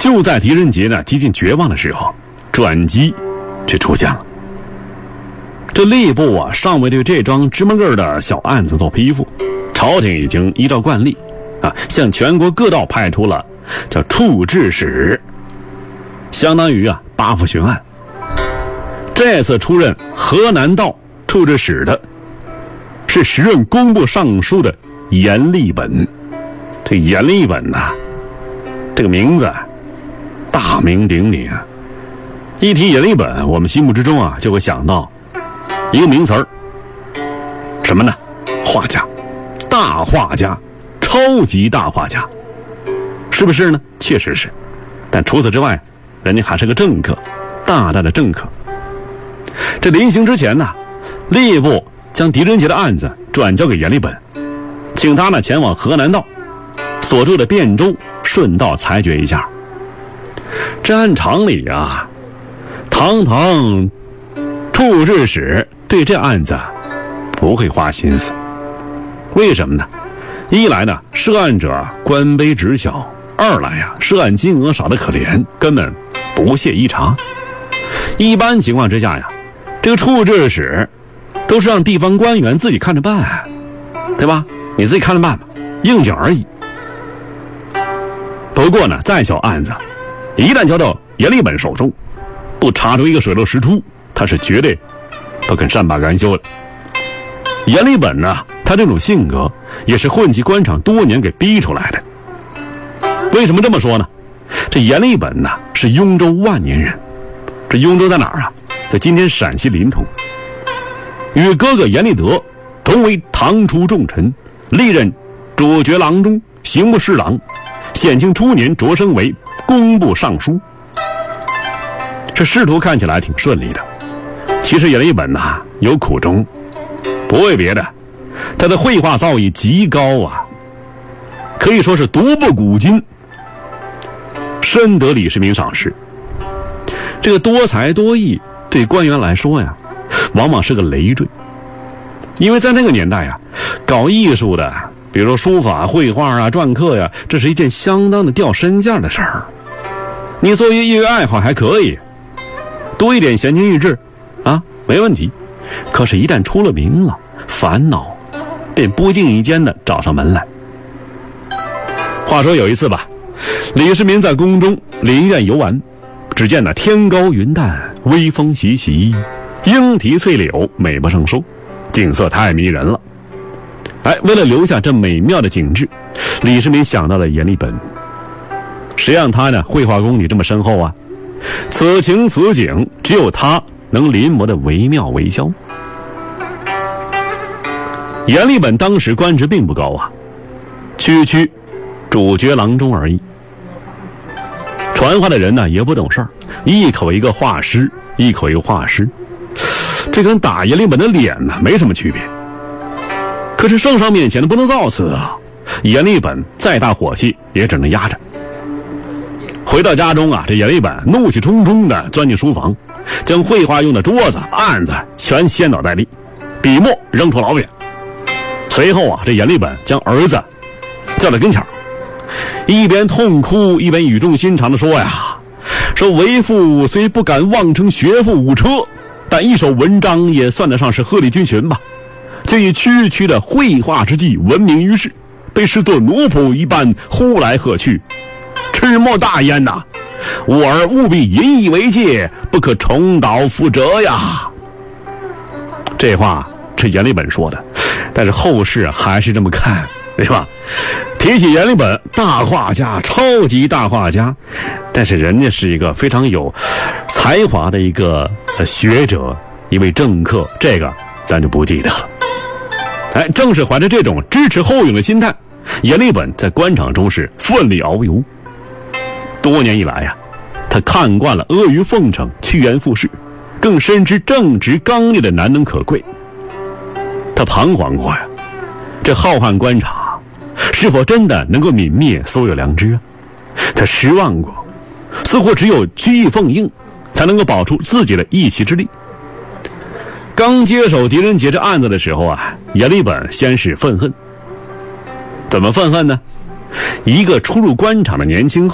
就在狄仁杰呢几近绝望的时候，转机却出现了。这吏部啊，尚未对这桩芝麻个的小案子做批复，朝廷已经依照惯例向全国各道派出了叫处置使，相当于8府巡按。这次出任河南道处置使的是时任工部尚书的阎立本。这阎立本这个名字大名鼎鼎啊！一提阎立本，我们心目之中就会想到一个名词儿，什么呢？画家，大画家，超级大画家，是不是呢？确实是。但除此之外，人家还是个政客，大大的政客。这临行之前吏部将狄仁杰的案子转交给阎立本，请他前往河南道所住的汴州，顺道裁决一下。这按常理堂堂处置使对这案子不会花心思。为什么呢？一来呢，涉案者官卑职小；二来涉案金额少得可怜，根本不屑一查。一般情况之下这个处置使都是让地方官员自己看着办，对吧？你自己看着办吧，应景而已。不过呢，再小案子一旦交到阎立本手中，不查出一个水落石出，他是绝对不肯善罢甘休的。阎立本他这种性格也是混迹官场多年给逼出来的。为什么这么说呢？这阎立本是雍州万年人。这雍州在哪儿在今天陕西临潼。与哥哥阎立德同为唐初重臣，历任主角郎中、刑部侍郎，显庆初年擢升为工部尚书。这仕途看起来挺顺利的，其实阎立本有苦衷，不为别的，他的绘画造诣极高可以说是独步古今，深得李世民赏识。这个多才多艺对官员来说往往是个累赘，因为在那个年代搞艺术的，比如说书法、绘画篆刻这是一件相当的掉身价的事儿。你作为业余爱好还可以，多一点闲情逸致没问题。可是一旦出了名了，烦恼便不经意间的找上门来。话说有一次李世民在宫中林苑游玩，只见天高云淡，微风习习，莺啼翠柳，美不胜收，景色太迷人了。为了留下这美妙的景致，李世民想到了阎立本。谁让他绘画功底这么深厚此情此景只有他能临摹的惟妙惟肖。阎立本当时官职并不高区主角郎中而已。传话的人也不懂事儿，一口一个画师，一口一个画师，这跟打阎立本的脸没什么区别。可是圣上面前不能造次阎立本再大火气也只能压着。回到家中这阎立本怒气冲冲地钻进书房，将绘画用的桌子、案子全掀倒在地，笔墨扔出老远。随后这阎立本将儿子叫到跟前，一边痛哭一边语重心长地说说为父虽不敢妄称学富五车，但一首文章也算得上是鹤立鸡群吧。就以区区的绘画之技闻名于世，被视作奴仆一般呼来喝去，赤莫大焉我儿务必引以为戒，不可重蹈覆辙呀。这话是阎立本说的，但是后世还是这么看，对吧？提起阎立本，大画家，超级大画家，但是人家是一个非常有才华的一个学者，一位政客，这个咱就不记得了。正是怀着这种支持后勇的心态，阎立本在官场中是奋力遨游。多年以来他看惯了阿谀奉承、趋炎附势，更深知正直刚烈的难能可贵。他彷徨过这浩瀚官场是否真的能够泯灭所有良知他失望过，似乎只有曲意奉应才能够保住自己的一席之地。刚接手狄仁杰这案子的时候阎立本先是愤恨。怎么愤恨呢？一个初入官场的年轻